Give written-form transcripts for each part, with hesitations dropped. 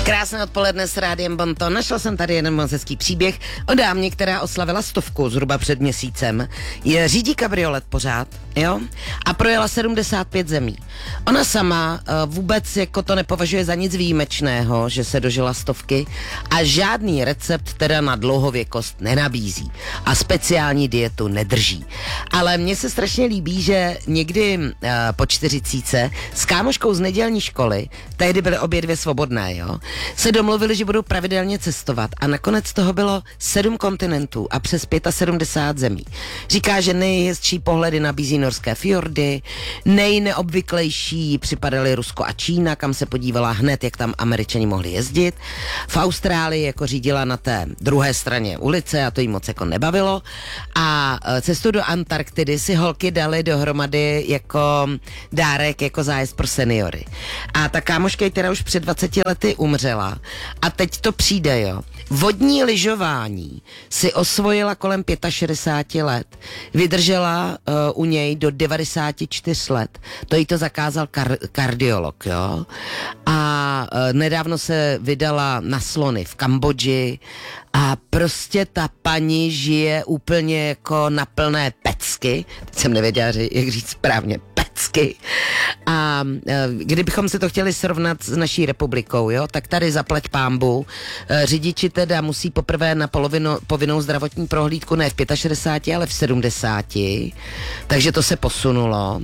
Krásné odpoledne s Rádiem Bonton. Našla jsem tady jeden moc hezký příběh o dámě, která oslavila 100 zhruba před měsícem. Řídí kabriolet pořád, jo? A projela 75 zemí. Ona sama vůbec jako to nepovažuje za nic výjimečného, že se dožila 100 a žádný recept teda na dlouhověkost nenabízí. A speciální dietu nedrží. Ale mně se strašně líbí, že někdy po 40 s kámoškou z nedělní školy, tehdy byly obě dvě svobodné, jo, se domluvili, že budou pravidelně cestovat a nakonec toho bylo 7 kontinentů a přes 75 zemí. Říká, že nejhezčí pohledy nabízí norské fjordy, nejneobvyklejší připadaly Rusko a Čína, kam se podívala hned, jak tam Američani mohli jezdit. V Austrálii jako řídila na té druhé straně ulice a to jí moc jako nebavilo. A cestu do Antarktidy si holky dali dohromady jako dárek, jako zájezd pro seniory. A ta kámoška, která už před 20 lety umřela a teď to přijde, jo. Vodní lyžování si osvojila kolem 65 let. Vydržela u něj do 94 let. To jí to zakázal kardiolog, jo. A nedávno se vydala na slony v Kambodži a prostě ta paní žije úplně jako na plné pecky. Teď jsem nevěděla, jak říct správně, pecky. A kdybychom se to chtěli srovnat s naší republikou, jo, tak tady zaplať pánbu. Řidiči teda musí poprvé na povinnou zdravotní prohlídku ne v 65, ale v 70. Takže to se posunulo.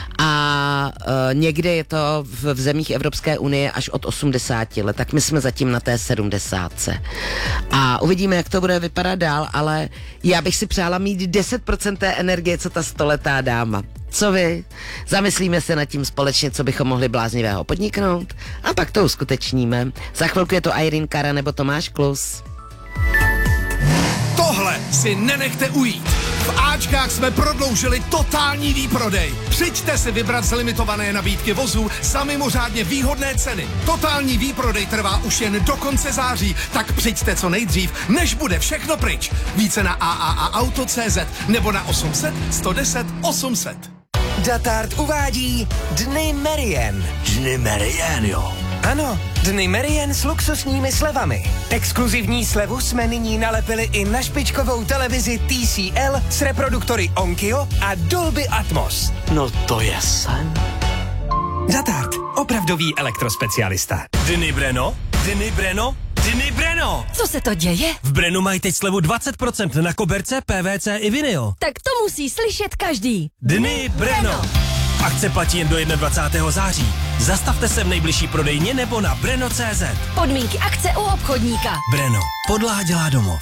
A někde je to v zemích Evropské unie až od 80 let, tak my jsme zatím na té 70. A uvidíme, jak to bude vypadat dál, ale já bych si přála mít 10% té energie, co ta 100letá dáma. Co vy? Zamyslíme se nad tím společně, co bychom mohli bláznivého podniknout a pak to uskutečníme. Za chvilku je to Irene Cara nebo Tomáš Klus. Tohle si nenechte ujít. V Ačkách jsme prodloužili totální výprodej. Přijďte si vybrat z limitované nabídky vozů za mimořádně výhodné ceny. Totální výprodej trvá už jen do konce září, tak přijďte co nejdřív, než bude všechno pryč. Více na AAAauto.cz nebo na 800 110 800. Datart uvádí Dny Merien. Dny Merien, jo. Ano, Dny Merien s luxusními slevami. Exkluzivní slevu jsme nyní nalepili i na špičkovou televizi TCL s reproduktory Onkyo a Dolby Atmos. No to je sen. Datart, opravdový elektrospecialista. Dny Brno, Dny Brno, Dny Brno. Co se to děje? V Brnu mají teď slevu 20% na koberce, PVC i vinyl. Tak to musí slyšet každý. Dny Brno. Akce platí jen do 21. září. Zastavte se v nejbližší prodejně nebo na brno.cz. Podmínky akce u obchodníka. Brno. Podlaha dělá domov.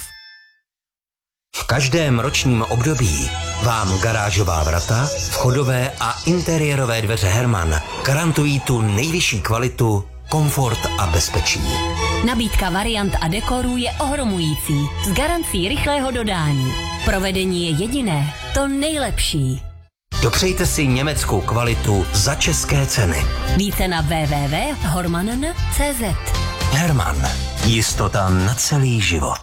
V každém ročním období vám garážová vrata, vchodové a interiérové dveře Herman garantují tu nejvyšší kvalitu, komfort a bezpečí. Nabídka variant a dekorů je ohromující, s garancí rychlého dodání. Provedení je jediné, to nejlepší. Dopřejte si německou kvalitu za české ceny. Více na www.hormanen.cz. Herman. Jistota na celý život.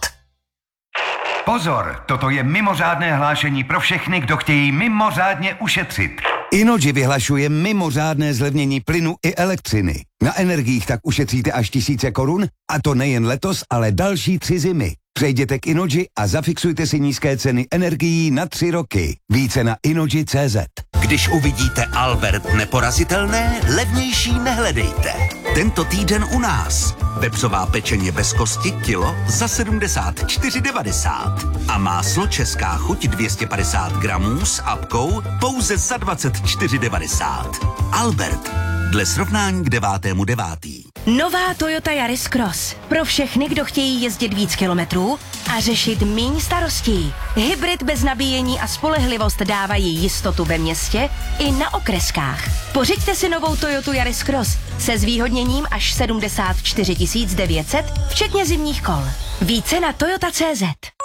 Pozor, toto je mimořádné hlášení pro všechny, kdo chtějí mimořádně ušetřit. Innogy vyhlašuje mimořádné zlevnění plynu i elektřiny. Na energiích tak ušetříte až 1000 korun, a to nejen letos, ale další 3 zimy. Přejděte k Innogy a zafixujte si nízké ceny energií na 3 roky. Více na Innogy.cz. Když uvidíte Albert neporazitelné, levnější nehledejte. Tento týden u nás. Vepřová pečeně bez kosti kilo za 74,90. A máslo Česká chuť 250 gramů s apkou pouze za 24,90. Albert. Dle srovnání k 9.9. Nová Toyota Yaris Cross. Pro všechny, kdo chtějí jezdit víc kilometrů a řešit míň starostí. Hybrid bez nabíjení a spolehlivost dávají jistotu ve městě i na okreskách. Pořiďte si novou Toyotu Yaris Cross se zvýhodněním až 74 900, včetně zimních kol. Více na Toyota.cz.